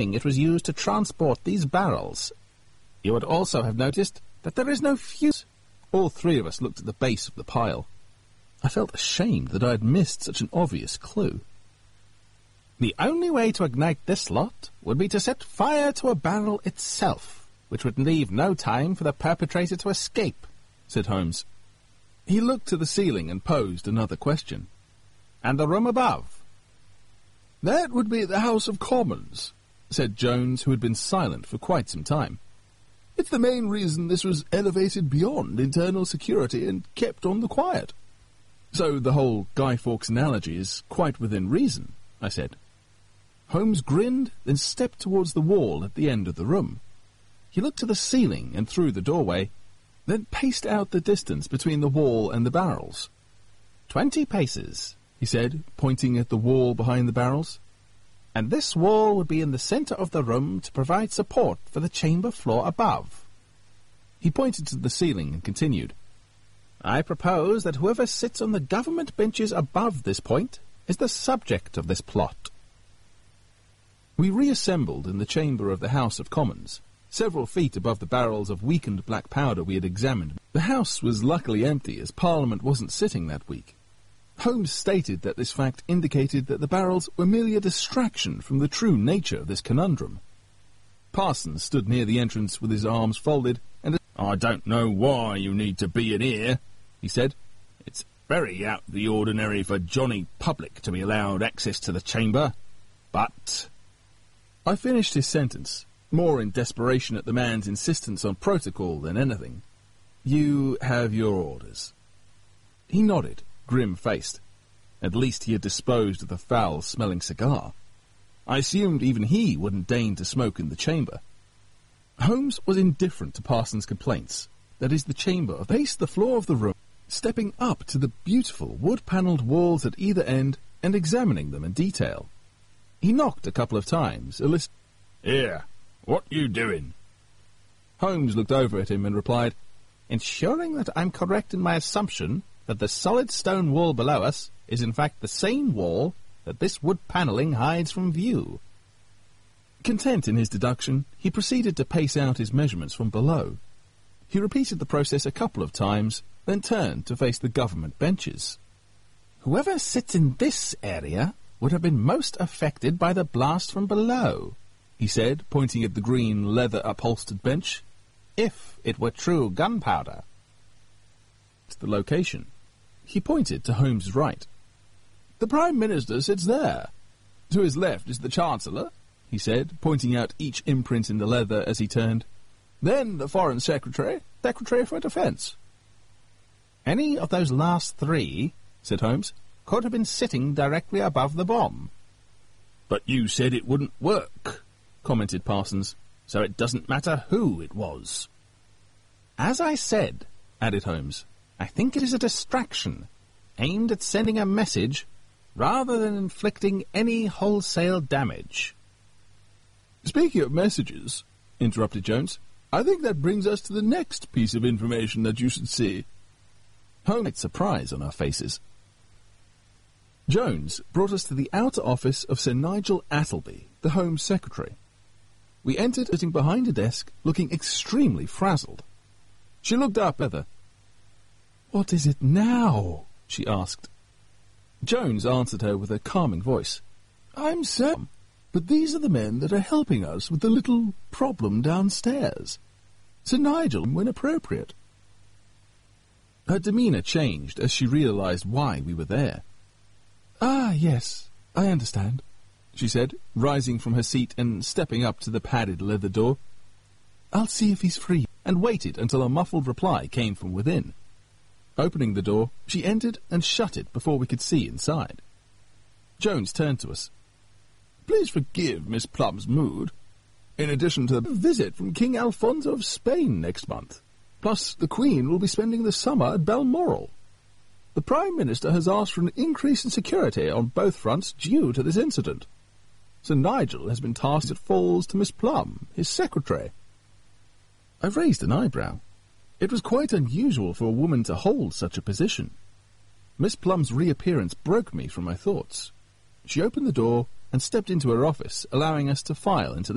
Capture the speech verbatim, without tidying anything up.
it was used to transport these barrels. You would also have noticed that there is no fuse. All three of us looked at the base of the pile. I felt ashamed that I had missed such an obvious clue. The only way to ignite this lot would be to set fire to a barrel itself, which would leave no time for the perpetrator to escape, said Holmes. He looked to the ceiling and posed another question. And the room above? That would be the House of Commons, said Jones, who had been silent for quite some time. It's the main reason this was elevated beyond internal security and kept on the quiet. So the whole Guy Fawkes analogy is quite within reason, I said. Holmes grinned, then stepped towards the wall at the end of the room. He looked to the ceiling and through the doorway, then paced out the distance between the wall and the barrels. Twenty paces, he said, pointing at the wall behind the barrels. And this wall would be in the centre of the room to provide support for the chamber floor above. He pointed to the ceiling and continued. I propose that whoever sits on the government benches above this point is the subject of this plot. We reassembled in the chamber of the House of Commons, several feet above the barrels of weakened black powder we had examined. The House was luckily empty, as Parliament wasn't sitting that week. Holmes stated that this fact indicated that the barrels were merely a distraction from the true nature of this conundrum. Parsons stood near the entrance with his arms folded, and I don't know why you need to be in here, he said. It's very out of the ordinary for Johnny Public to be allowed access to the chamber, but... I finished his sentence, more in desperation at the man's insistence on protocol than anything. You have your orders. He nodded, grim-faced. At least he had disposed of the foul-smelling cigar. I assumed even he wouldn't deign to smoke in the chamber. Holmes was indifferent to Parsons' complaints. That is, the chamber paced the floor of the room, stepping up to the beautiful wood-panelled walls at either end and examining them in detail. He knocked a couple of times, eliciting, Here, what you doing? Holmes looked over at him and replied, Ensuring that I'm correct in my assumption that the solid stone wall below us is in fact the same wall that this wood panelling hides from view. Content in his deduction, he proceeded to pace out his measurements from below. He repeated the process a couple of times, then turned to face the government benches. Whoever sits in this area would have been most affected by the blast from below, he said, pointing at the green leather-upholstered bench, if it were true gunpowder. The location. He pointed to Holmes' right. The Prime Minister sits there. To his left is the Chancellor, he said, pointing out each imprint in the leather as he turned. Then the Foreign Secretary, Secretary for Defence. Any of those last three, said Holmes, could have been sitting directly above the bomb. But you said it wouldn't work, commented Parsons, so it doesn't matter who it was. As I said, added Holmes, I think it is a distraction, aimed at sending a message, rather than inflicting any wholesale damage. Speaking of messages, interrupted Jones, I think that brings us to the next piece of information that you should see. Holmes had surprise on our faces. Jones brought us to the outer office of Sir Nigel Attleby, the Home Secretary. We entered, sitting behind a desk, looking extremely frazzled. She looked up at her. What is it now? She asked. Jones answered her with a calming voice. I'm Sam, but these are the men that are helping us with the little problem downstairs. Sir Nigel, when appropriate. Her demeanour changed as she realised why we were there. Ah, yes, I understand, she said, rising from her seat and stepping up to the padded leather door. I'll see if he's free, and waited until a muffled reply came from within. Opening the door, she entered and shut it before we could see inside. Jones turned to us. Please forgive Miss Plum's mood. In addition to the visit from King Alfonso of Spain next month, plus the Queen will be spending the summer at Balmoral. The Prime Minister has asked for an increase in security on both fronts due to this incident. Sir Nigel has been tasked it falls to Miss Plum, his secretary. I raised an eyebrow. It was quite unusual for a woman to hold such a position. Miss Plum's reappearance broke me from my thoughts. She opened the door and stepped into her office, allowing us to file into the